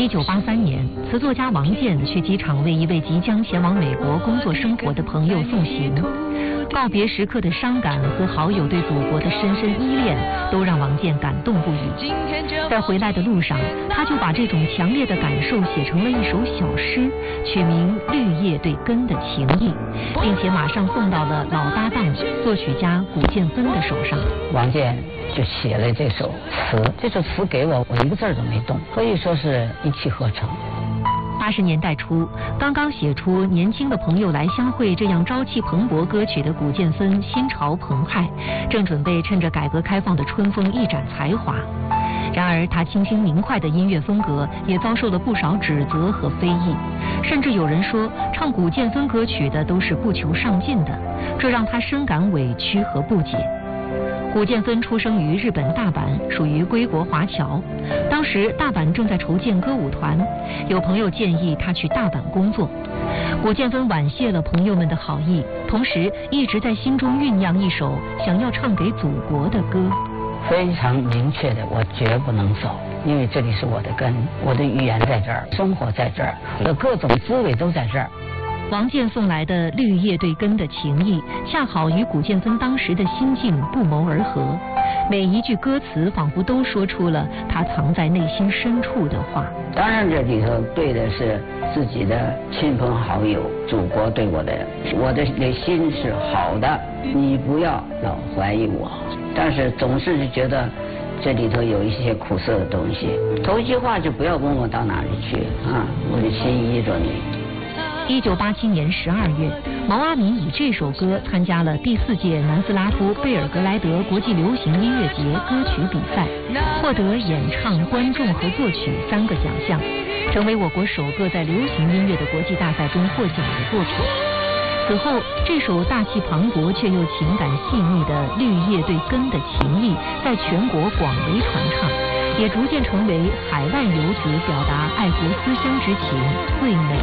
1983年，词作家王健去机场为一位即将前往美国工作生活的朋友送行。告别时刻的伤感和好友对祖国的深深依恋，都让王健感动不已。在回来的路上，他就把这种强烈的感受写成了一首小诗，取名《绿叶对根的情谊》，并且马上送到了老搭档作曲家古建芬的手上。 王健就写了这首词，这首词给我一个字都没动，可以说是一气呵成。 80年代初，刚刚写出《年轻的朋友来相会》这样朝气蓬勃歌曲的古建芬心潮澎湃，正准备趁着改革开放的春风一展才华。然而他清新明快的音乐风格也遭受了不少指责和非议，甚至有人说唱古建芬歌曲的都是不求上进的，这让他深感委屈和不解。古建芬出生于日本大阪，属于归国华侨。当时大阪正在筹建歌舞团，有朋友建议他去大阪工作。古建芬婉谢了朋友们的好意，同时一直在心中酝酿一首想要唱给祖国的歌。 非常明确的，我绝不能走，因为这里是我的根，我的语言在这儿，生活在这儿，我的各种滋味都在这儿。 王健送来的《绿叶对根的情谊》，恰好与古建芬当时的心境不谋而合，每一句歌词仿佛都说出了他藏在内心深处的话。 当然这里头对的是自己的亲朋好友，祖国对我的心是好的，你不要老怀疑我，但是总是觉得这里头有一些苦涩的东西。头一句话就不要问我到哪里去啊，我的心依着你。 1987年12月，毛阿敏以这首歌参加了第4届南斯拉夫贝尔格莱德国际流行音乐节歌曲比赛，获得演唱、观众和作曲3个奖项，成为我国首个在流行音乐的国际大赛中获奖的作品。此后，这首大气磅礴却又情感细腻的《绿叶对根的情谊》在全国广为传唱，也逐渐成为海外游子表达爱国思乡之情最美